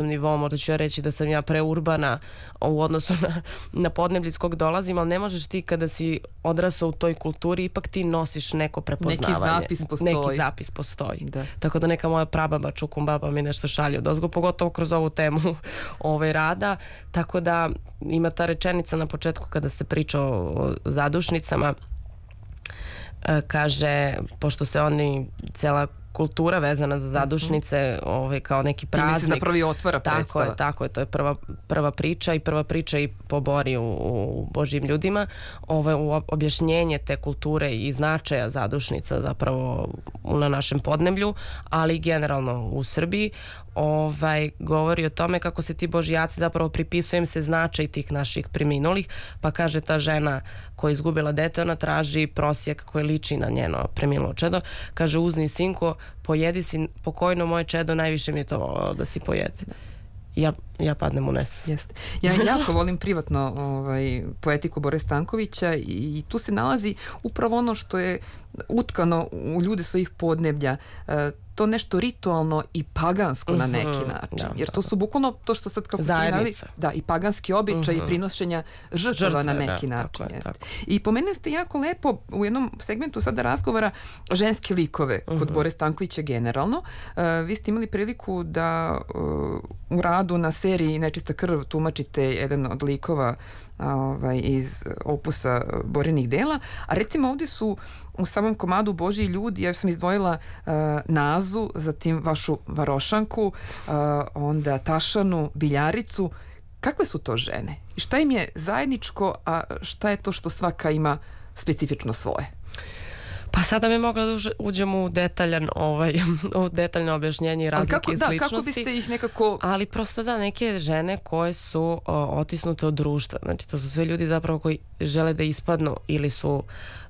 nivou, možda ću ja reći da sam ja preurbana u odnosu na podneblje iz kog dolazim, ali ne možeš ti kada si odrasao u toj kulturi, ipak ti nosiš neko prepoznavanje. Neki zapis postoji. Da. Tako da neka moja prababa, čukumbaba mi nešto šalje odozgo, pogotovo kroz ovu temu rada. Tako da ima ta rečenica na početku kada se priča o zadušnicama, kaže, pošto se oni, cela kultura vezana za zadušnice, kao neki praznik. Ti misliš da prvi otvara predstava. Tako je, to je prva priča i pobori u Božjim ljudima. U objašnjenje te kulture i značaja zadušnica zapravo na našem podneblju, ali i generalno u Srbiji, govori o tome kako se ti božjaci zapravo pripisuju im se značaj tih naših preminulih, pa kaže ta žena koja je izgubila dete, ona traži prosjek koji liči na njeno preminulo čedo, kaže uzni sinko, pojedi si pokojno moje čedo, najviše mi je to volao da si pojede. Ja padnem u nesvest. Ja jako volim privatno poetiku Bore Stankovića i tu se nalazi upravo ono što je utkano u ljude svojih podneblja, to nešto ritualno i pagansko na neki način. Jer to su bukvalno to što sad kako zajednica. Da, i paganski običaj i prinošenja žrtava na neki način. I pomenuli ste jako lepo u jednom segmentu sada razgovora ženske likove kod Bore Stankovića generalno. Vi ste imali priliku da u radu na seriji Nečista krv tumačite jedan od likova iz opusa Borinih dela, a recimo ovdje su u samom komadu Božji ljudi, ja sam izdvojila Nazu, zatim vašu Varošanku, onda Tašanu, Biljaricu. Kakve su to žene? I šta im je zajedničko, a šta je to što svaka ima specifično svoje? Pa sada mi mogla da uđemo u detaljno objašnjenje i razlike i sličnosti. Kako biste ih nekako... Ali prosto da, neke žene koje su otisnute od društva. Znači to su sve ljudi zapravo koji žele da ispadnu ili su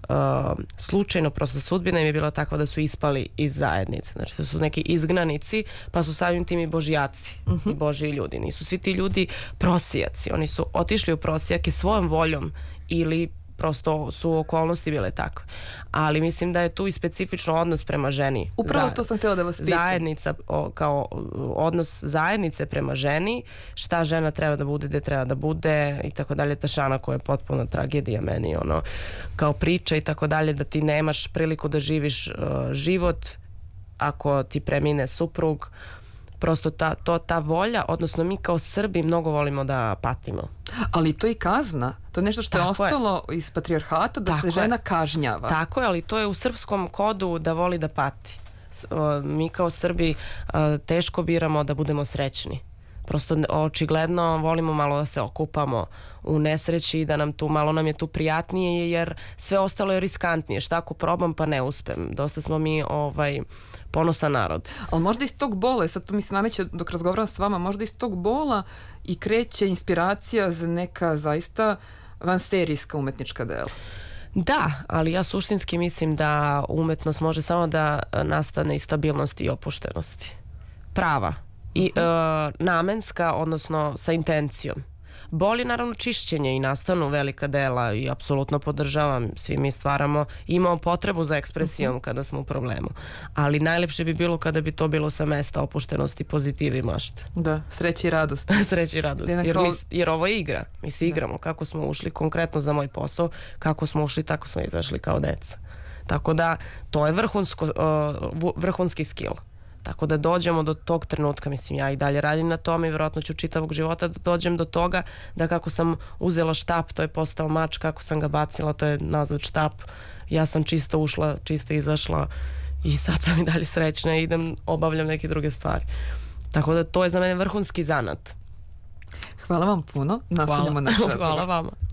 slučajno, prosto sudbina im je bila takva da su ispali iz zajednice. Znači to su neki izgnanici, pa su samim tim i božjaci i božji ljudi. Nisu svi ti ljudi prosijaci. Oni su otišli u prosijake svojom voljom ili prosto su okolnosti bile takve. Ali mislim da je tu i specifično odnos prema ženi. Upravo to sam htjela da vas pitam. Zajednica, kao odnos zajednice prema ženi, šta žena treba da bude, gde treba da bude i tako dalje. Tašana koja je potpuna tragedija meni, kao priča i tako dalje, da ti nemaš priliku da živiš život ako ti premine suprug. Prosto ta volja, odnosno mi kao Srbi mnogo volimo da patimo. Ali to je i kazna. To je nešto što je ostalo iz patrijarhata, da se žena kažnjava. Tako je, ali to je u srpskom kodu da voli da pati. Mi kao Srbi teško biramo da budemo srećni. Prosto očigledno volimo malo da se okupamo u nesreći i da malo nam je tu prijatnije, jer sve ostalo je riskantnije. Šta ako probam pa ne uspem? Dosta smo mi ponosan narod. Ali možda iz tog bola, sad tu mi se nameće dok razgovaram s vama, možda iz tog bola i kreće inspiracija za neka zaista vanserijska umetnička dela. Da, ali ja suštinski mislim da umetnost može samo da nastane iz stabilnosti i opuštenosti. Prava. I namenska, odnosno sa intencijom. Boli naravno čišćenje i nastanu velika dela i apsolutno podržavam, svi mi stvaramo, imamo potrebu za ekspresijom kada smo u problemu, ali najlepše bi bilo kada bi to bilo sa mesta opuštenosti, pozitive i mašte. Da, sreće i radost. Sreće i radost, jer ovo je igra, mi se igramo, kako smo ušli konkretno za moj posao, kako smo ušli, tako smo izašli kao deca. Tako da to je vrhunski skill. Tako da dođemo do tog trenutka, mislim, ja i dalje radim na tome i vjerojatno ću čitavog života da dođem do toga da kako sam uzela štap, to je postao mač, kako sam ga bacila, to je nazad štap. Ja sam čista ušla, čista izašla i sad sam i dalje srećna i idem, obavljam neke druge stvari. Tako da to je za mene vrhunski zanat. Hvala vam puno. Nastavljamo naš razgovor. Hvala vama.